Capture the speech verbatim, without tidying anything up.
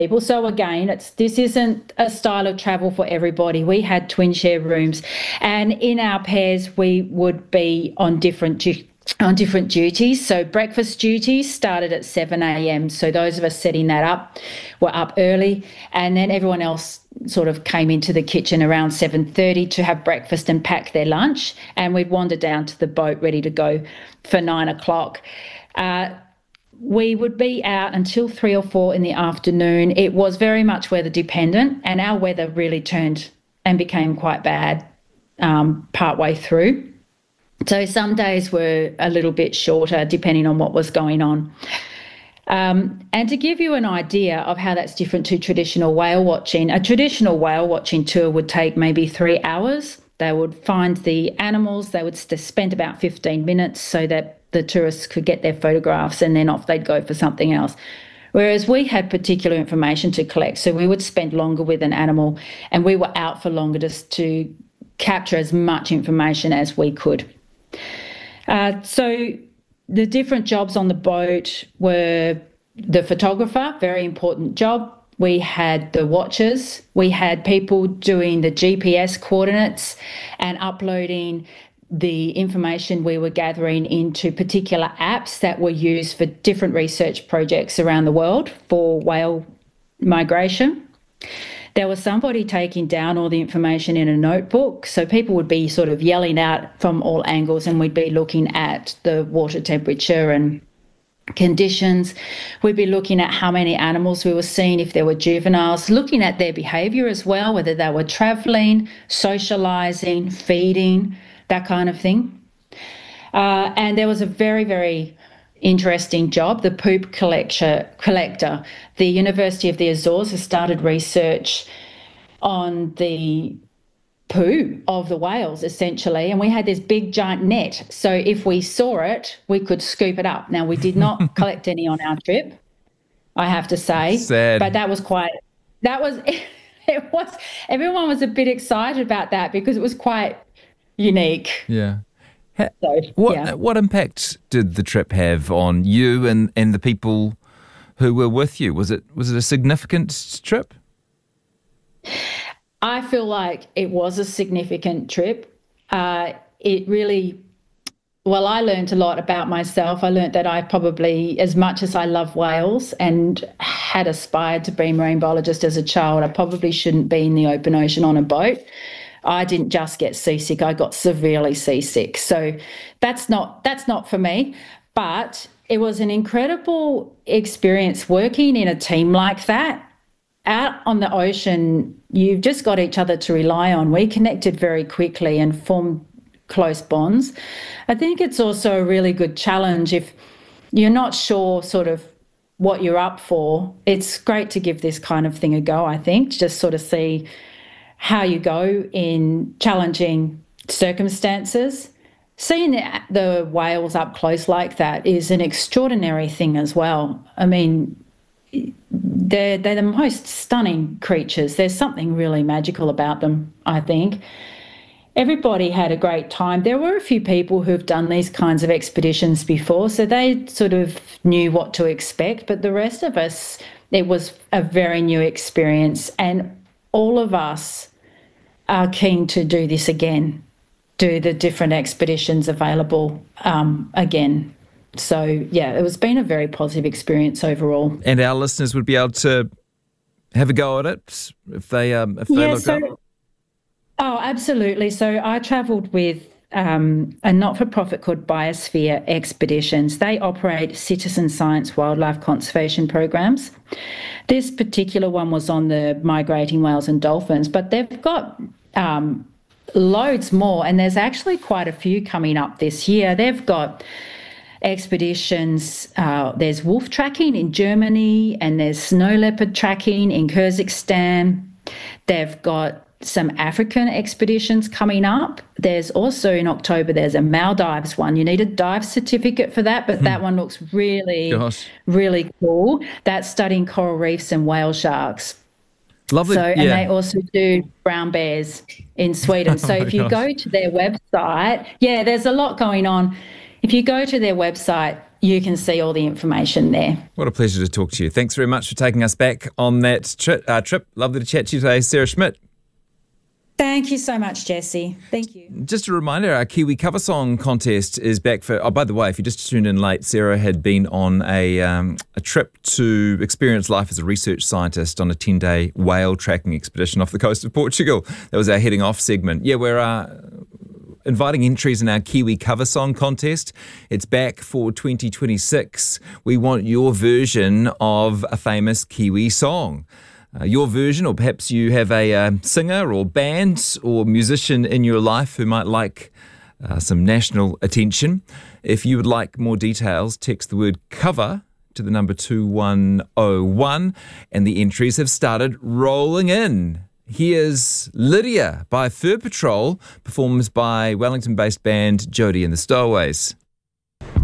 people. So again, it's this isn't a style of travel for everybody. We had twin share rooms, and in our pairs we would be on different du- on different duties. So breakfast duties started at seven a.m. So those of us setting that up were up early, and then everyone else sort of came into the kitchen around seven thirty to have breakfast and pack their lunch, and we'd wander down to the boat ready to go for nine o'clock. Uh, we would be out until three or four in the afternoon. It was very much weather dependent, and our weather really turned and became quite bad um, partway through. So some days were a little bit shorter depending on what was going on. Um, and to give you an idea of how that's different to traditional whale watching, a traditional whale watching tour would take maybe three hours. They would find the animals, they would spend about fifteen minutes so that the tourists could get their photographs, and then off they'd go for something else. Whereas we had particular information to collect, so we would spend longer with an animal, and we were out for longer just to capture as much information as we could. Uh, so the different jobs on the boat were the photographer, very important job. We had the watchers. We had people doing the G P S coordinates and uploading the information we were gathering into particular apps that were used for different research projects around the world for whale migration. There was somebody taking down all the information in a notebook, so people would be sort of yelling out from all angles, and we'd be looking at the water temperature and conditions. We'd be looking at how many animals we were seeing, if there were juveniles, looking at their behaviour as well, whether they were travelling, socialising, feeding, that kind of thing. Uh, and there was a very, very interesting job, the poop collector. collector. The University of the Azores has started research on the poo of the whales, essentially, and we had this big giant net. So if we saw it, we could scoop it up. Now, we did not collect any on our trip, I have to say. Sad. But that was quite, that was, it was, everyone was a bit excited about that because it was quite unique. Yeah. Ha- So, what yeah. what impact did the trip have on you and, and the people who were with you? Was it was it a significant trip? I feel like it was a significant trip. Uh, it really, well, I learned a lot about myself. I learned that I probably, as much as I love whales and had aspired to be a marine biologist as a child, I probably shouldn't be in the open ocean on a boat. I didn't just get seasick, I got severely seasick. So that's not that's not for me. But it was an incredible experience working in a team like that. Out on the ocean, you've just got each other to rely on. We connected very quickly and formed close bonds. I think it's also a really good challenge if you're not sure sort of what you're up for. It's great to give this kind of thing a go, I think, just sort of see how you go in challenging circumstances. Seeing the, the whales up close like that is an extraordinary thing as well. I mean, they're, they're the most stunning creatures. There's something really magical about them, I think. Everybody had a great time. There were a few people who've done these kinds of expeditions before, so they sort of knew what to expect, but the rest of us, it was a very new experience, and all of us are keen to do this again, do the different expeditions available um, again. So, yeah, it was been a very positive experience overall. And our listeners would be able to have a go at it if they um, if they yeah, look so, up. Oh, absolutely. So I travelled with um, a not-for-profit called Biosphere Expeditions. They operate citizen science wildlife conservation programs. This particular one was on the migrating whales and dolphins, but they've got um, loads more, and there's actually quite a few coming up this year. They've got expeditions, uh, there's wolf tracking in Germany, and there's snow leopard tracking in Kyrgyzstan. They've got some African expeditions coming up. There's also in October, there's a Maldives one. You need a dive certificate for that, but hmm. that one looks really, Gosh. really cool. That's studying coral reefs and whale sharks. Lovely. So, yeah. And they also do brown bears in Sweden. So oh if you gosh. go to their website, yeah, there's a lot going on. If you go to their website, you can see all the information there. What a pleasure to talk to you. Thanks very much for taking us back on that tri- uh, trip. Lovely to chat to you today, Sarah Schmidt. Thank you so much, Jesse. Thank you. Just a reminder, our Kiwi Cover Song contest is back for... Oh, by the way, if you just tuned in late, Sarah had been on a um, a trip to experience life as a research scientist on a ten-day whale tracking expedition off the coast of Portugal. That was our heading off segment. Yeah, we're... Uh, inviting entries in our Kiwi Cover Song contest. It's back for twenty twenty-six. We want your version of a famous Kiwi song. Uh, your version, or perhaps you have a uh, singer or band or musician in your life who might like uh, some national attention. If you would like more details, text the word cover to the number two one oh one, and the entries have started rolling in. Here's Lydia by Fur Patrol, performed by Wellington-based band Jody and the Stowaways.